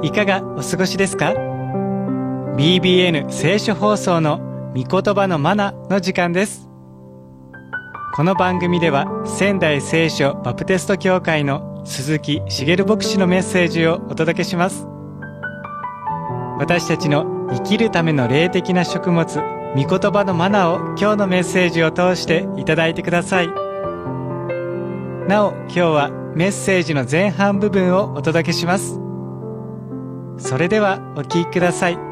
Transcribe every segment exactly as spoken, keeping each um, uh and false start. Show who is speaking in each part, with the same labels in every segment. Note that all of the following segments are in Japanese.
Speaker 1: いかがお過ごしですか？ ビービーエヌ 聖書放送の御言葉のマナの時間です。この番組では仙台聖書バプテスト教会の鈴木茂牧師のメッセージをお届けします。私たちの生きるための霊的な食物、御言葉のマナを今日のメッセージを通していただいてください。なお今日はメッセージの前半部分をお届けします。それではお聞きください。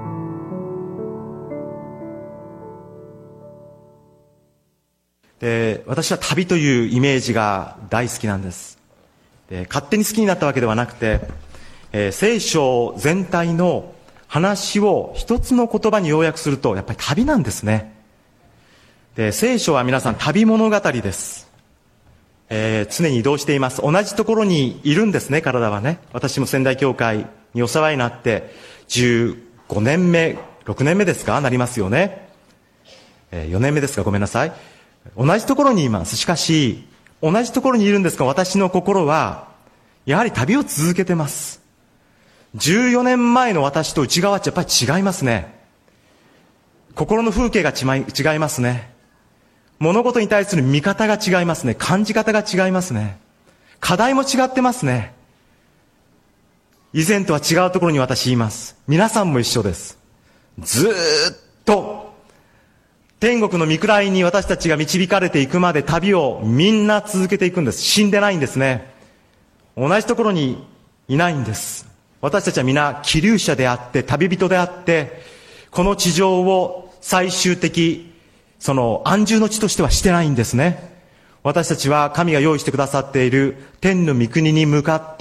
Speaker 2: で、私は旅というイメージが大好きなんです。で、勝手に好きになったわけではなくて、えー、聖書全体の話を一つの言葉に要約するとやっぱり旅なんですね。で、聖書は皆さん旅物語です。えー、常に移動しています。同じところにいるんですね、体はね。私も仙台教会にお世話になってじゅうごねんめ、ろくねんめですかなりますよね。えー、よねんめですか、ごめんなさい。同じところにいます。しかし同じところにいるんですが、私の心はやはり旅を続けてます。じゅうよねんまえの私と内側はやっぱり違いますね。心の風景が違いますね。物事に対する見方が違いますね。感じ方が違いますね。課題も違ってますね。以前とは違うところに私います。皆さんも一緒です。ずーっと天国の御位に私たちが導かれていくまで旅をみんな続けていくんです。死んでないんですね。同じところにいないんです。私たちは皆気流者であって旅人であって、この地上を最終的その安住の地としてはしてないんですね。私たちは神が用意してくださっている天の御国に向かって、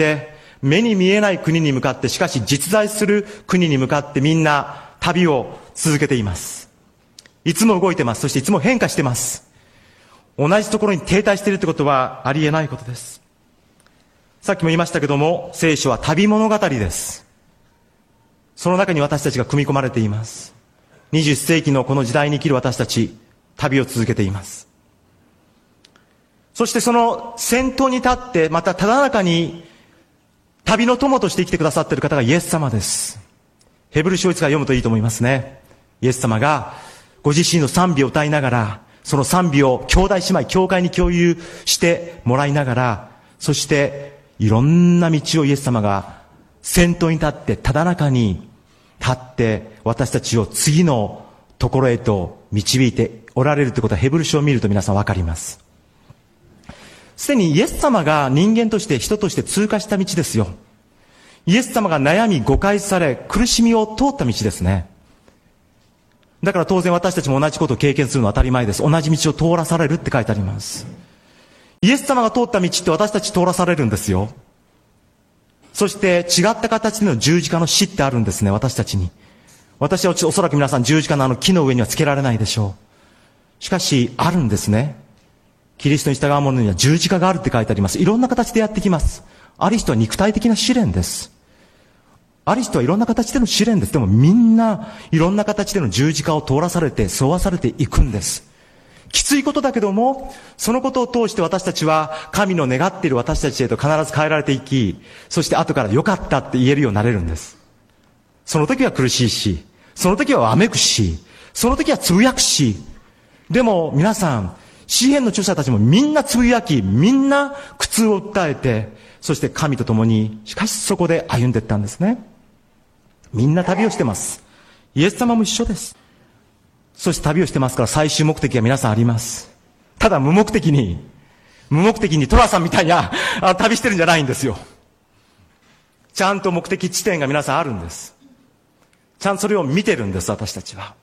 Speaker 2: 目に見えない国に向かって、しかし実在する国に向かってみんな旅を続けています。いつも動いてます。そしていつも変化してます。同じところに停滞しているってことはありえないことです。さっきも言いましたけども、聖書は旅物語です。その中に私たちが組み込まれています。にじゅっせいきのこの時代に生きる私たち、旅を続けています。そしてその先頭に立って、またただ中に旅の友として生きてくださっている方がイエス様です。ヘブル書いつから読むといいと思いますね。イエス様がご自身の賛美を歌いながら、その賛美を兄弟姉妹、教会に共有してもらいながら、そしていろんな道をイエス様が先頭に立って、ただ中に立って、私たちを次のところへと導いておられるということは、ヘブル書を見ると皆さんわかります。すでにイエス様が人間として、人として通過した道ですよ。イエス様が悩み誤解され苦しみを通った道ですね。だから当然私たちも同じことを経験するのは当たり前です。同じ道を通らされるって書いてあります。イエス様が通った道って私たち通らされるんですよ。そして違った形での十字架の死ってあるんですね、私たちに。私はおそらく皆さん十字架のあの木の上にはつけられないでしょう。しかしあるんですね。キリストに従う者には十字架があるって書いてあります。いろんな形でやってきます。ある人は肉体的な試練です。ある人はいろんな形での試練です。でもみんないろんな形での十字架を通らされて、沿わされていくんです。きついことだけども、そのことを通して私たちは神の願っている私たちへと必ず変えられていき、そして後から良かったって言えるようになれるんです。その時は苦しいし、その時はわめくし、その時はつぶやくし、でも皆さん、詩篇の著者たちもみんなつぶやき、みんな苦痛を訴えて、そして神と共に、しかしそこで歩んでいったんですね。みんな旅をしてます。イエス様も一緒です。そして旅をしてますから最終目的は皆さんあります。ただ無目的に、無目的にトラさんみたいなあ旅してるんじゃないんですよ。ちゃんと目的地点が皆さんあるんです。ちゃんとそれを見てるんです、私たちは。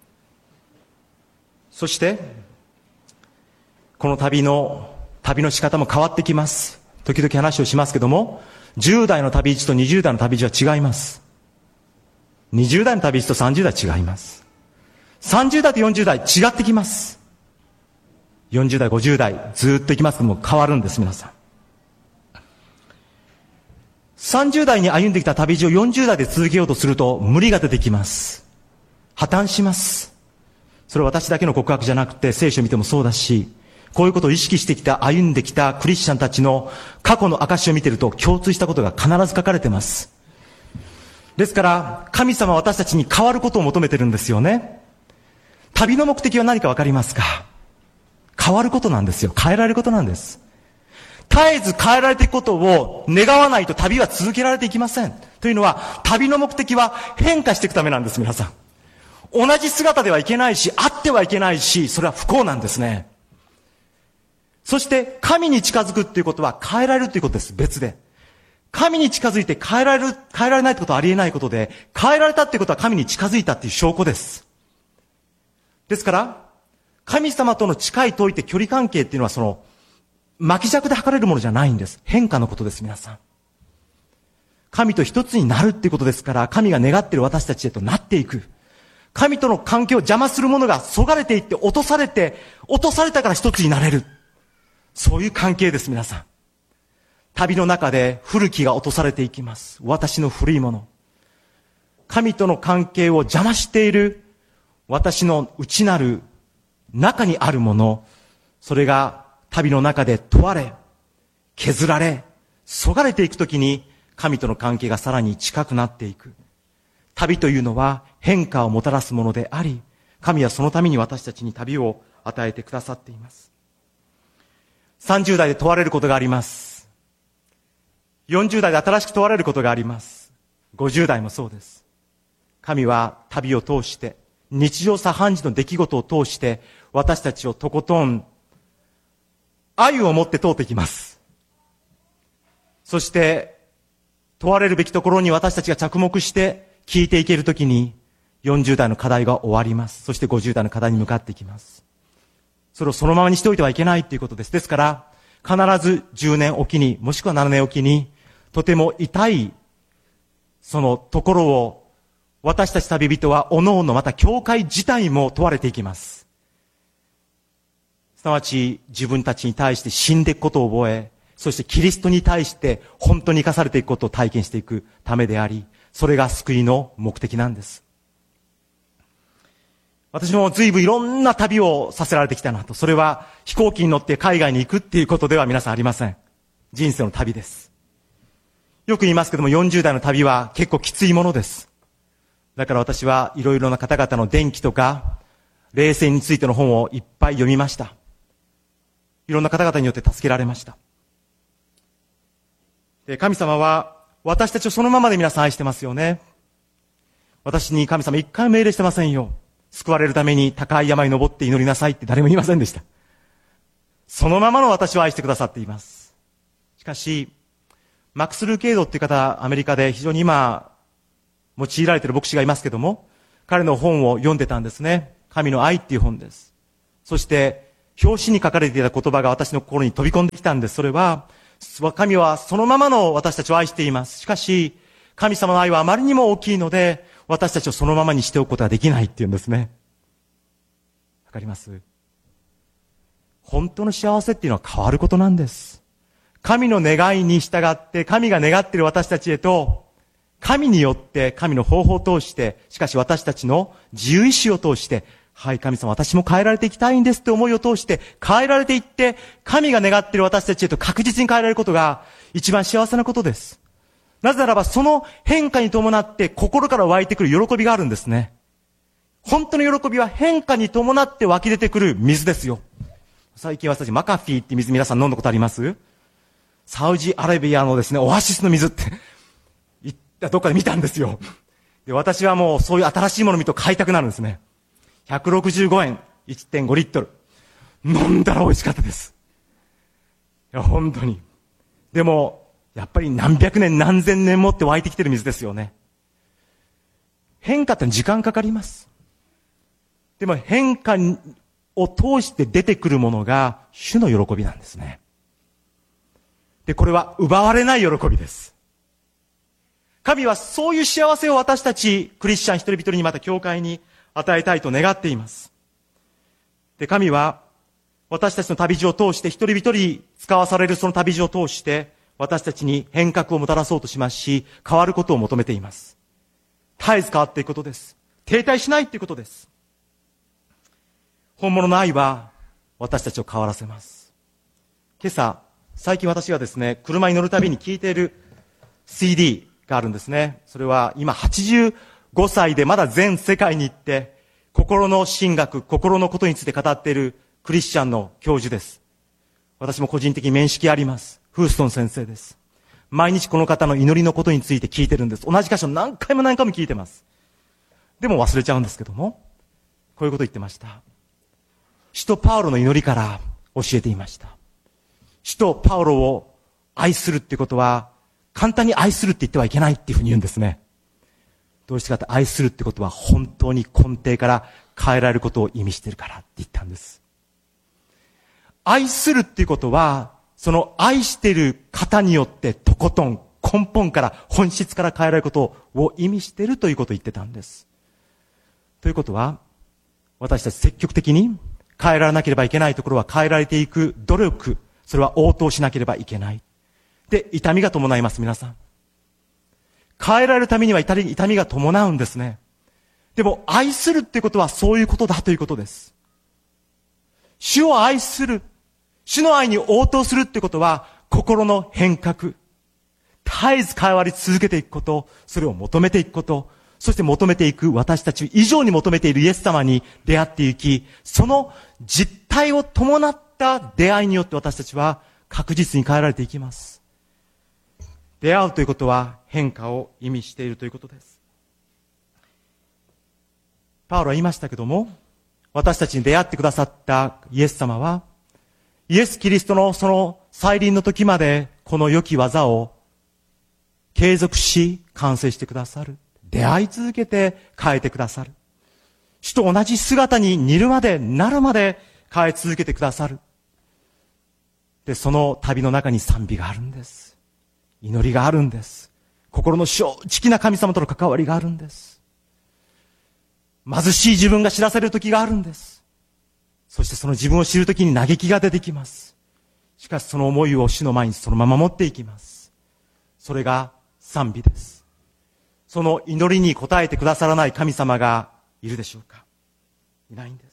Speaker 2: そして、この旅の、旅の仕方も変わってきます。時々話をしますけども、じゅう代の旅路とにじゅう代の旅路は違います。にじゅう代の旅路とさんじゅう代違います。さんじゅう代とよんじゅう代違ってきます。よんじゅう代、ごじゅう代ずっと行きますけども変わるんです、皆さん。さんじゅう代に歩んできた旅路をよんじゅう代で続けようとすると無理が出てきます。破綻します。それは私だけの告白じゃなくて聖書を見てもそうだし、こういうことを意識してきた、歩んできたクリスチャンたちの過去の証を見ていると共通したことが必ず書かれています。 ですから、神様は私たちに変わることを求めてるんですよね。旅の目的は何かわかりますか？変わることなんですよ。変えられることなんです。絶えず変えられていくことを願わないと旅は続けられていきません。というのは、旅の目的は変化していくためなんです、皆さん。同じ姿ではいけないし、あってはいけないし、それは不幸なんですね。そして、神に近づくっていうことは変えられるということです、別で。神に近づいて変えられる、変えられないってことはありえないことで、変えられたっていうことは神に近づいたっていう証拠です。ですから、神様との近い遠いって距離関係っていうのはその、巻き尺で測れるものじゃないんです。変化のことです、皆さん。神と一つになるっていうことですから、神が願っている私たちへとなっていく。神との関係を邪魔するものがそがれていって落とされて、落とされたから一つになれる。そういう関係です、皆さん。旅の中で古きが落とされていきます。私の古いもの。神との関係を邪魔している私の内なる中にあるもの、それが旅の中で問われ、削られ、そがれていくときに神との関係がさらに近くなっていく。旅というのは変化をもたらすものであり、神はそのために私たちに旅を与えてくださっています。さんじゅう代で問われることがあります。よんじゅう代で新しく問われることがあります。ごじゅう代もそうです。神は旅を通して、日常茶飯事の出来事を通して、私たちをとことん愛を持って通っていきます。そして、問われるべきところに私たちが着目して聞いていけるときに、よんじゅう代の課題が終わります。そしてごじゅう代の課題に向かっていきます。それをそのままにしておいてはいけないということです。ですから、必ずじゅうねんおきに、もしくはななねんおきに、とても痛い、そのところを、私たち旅人は、おのおのまた教会自体も問われていきます。すなわち、自分たちに対して死んでいくことを覚え、そしてキリストに対して本当に生かされていくことを体験していくためであり、それが救いの目的なんです。私も随分いろんな旅をさせられてきたなと。それは飛行機に乗って海外に行くっていうことでは皆さんありません。人生の旅です。よく言いますけども、よんじゅう代の旅は結構きついものです。だから私はいろいろな方々の伝記とか、霊性についての本をいっぱい読みました。いろんな方々によって助けられました。で、神様は私たちをそのままで皆さん愛してますよね。私に神様一回命令してませんよ。救われるために高い山に登って祈りなさいって誰も言いませんでした。そのままの私を愛してくださっています。しかし、マックス・ルーケイドっていう方、アメリカで非常に今、用いられている牧師がいますけども、彼の本を読んでたんですね。神の愛っていう本です。そして、表紙に書かれていた言葉が私の心に飛び込んできたんです。それは、神はそのままの私たちを愛しています。しかし、神様の愛はあまりにも大きいので、私たちをそのままにしておくことができないっていうんですね。わかります？本当の幸せっていうのは変わることなんです。神の願いに従って、神が願っている私たちへと、神によって、神の方法を通して、しかし私たちの自由意志を通して、はい、神様、私も変えられていきたいんですって思いを通して、変えられていって、神が願っている私たちへと確実に変えられることが、一番幸せなことです。なぜならば、その変化に伴って、心から湧いてくる喜びがあるんですね。本当の喜びは変化に伴って湧き出てくる水ですよ。最近私たちマカフィーって水皆さん飲んだことあります？サウジアラビアのですね、オアシスの水って、行ったどっかで見たんですよ。で、私はもうそういう新しいものを見ると買いたくなるんですね。ひゃくろくじゅうごえん、いってんごリットル。飲んだら美味しかったです。いや、本当に。でも、やっぱり何百年何千年もって湧いてきてる水ですよね。変化って時間かかります。でも変化を通して出てくるものが主の喜びなんですね。で、これは奪われない喜びです。神はそういう幸せを私たちクリスチャン一人一人にまた教会に与えたいと願っています。で、神は私たちの旅路を通して一人一人使わされるその旅路を通して私たちに変革をもたらそうとしますし、変わることを求めています。絶えず変わっていくことです。停滞しないということです。本物の愛は私たちを変わらせます。今朝、最近私がですね、車に乗るたびに聴いている シーディーがあるんですね。それは今はちじゅうごさいでまだ全世界に行って、心の神学、心のことについて語っているクリスチャンの教授です。私も個人的に面識あります。フーストン先生です。毎日この方の祈りのことについて聞いてるんです。同じ箇所何回も何回も聞いてます。でも忘れちゃうんですけども、こういうこと言ってました。使徒パウロの祈りから教えていました。使徒パウロを愛するってことは、簡単に愛するって言ってはいけないっていうふうに言うんですね。どうしてかって愛するってことは本当に根底から変えられることを意味しているからって言ったんです。愛するっていうことは、その愛している方によってとことん根本から本質から変えられることを意味しているということを言ってたんです。ということは、私たち積極的に変えられなければいけないところは変えられていく努力、それは応答しなければいけない。で、痛みが伴います、皆さん。変えられるためには痛み、痛みが伴うんですね。でも、愛するってことはそういうことだということです。主を愛する。主の愛に応答するってことは、心の変革。絶えず変わり続けていくこと、それを求めていくこと、そして求めていく私たち以上に求めているイエス様に出会っていき、その実態を伴った出会いによって私たちは確実に変えられていきます。出会うということは変化を意味しているということです。パウロは言いましたけども、私たちに出会ってくださったイエス様は、イエス・キリストのその再臨の時までこの良き技を継続し完成してくださる。出会い続けて変えてくださる。主と同じ姿に似るまでなるまで変え続けてくださる。で、その旅の中に賛美があるんです。祈りがあるんです。心の正直な神様との関わりがあるんです。貧しい自分が知らされる時があるんです。そしてその自分を知る時に嘆きが出てきます。しかしその思いを主の前にそのまま持っていきます。それが賛美です。その祈りに応えてくださらない神様がいるでしょうか？いないんです。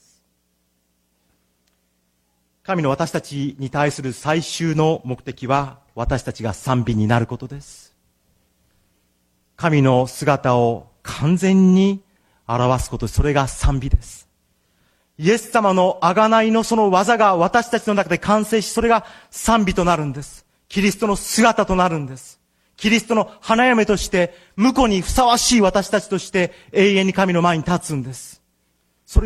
Speaker 2: 神の私たちに対する最終の目的は私たちが賛美になることです。神の姿を完全に表すこと、それが賛美です。イエス様の贖いのその技が私たちの中で完成し、それが賛美となるんです。キリストの姿となるんです。キリストの花嫁として、婿にふさわしい私たちとして永遠に神の前に立つんです。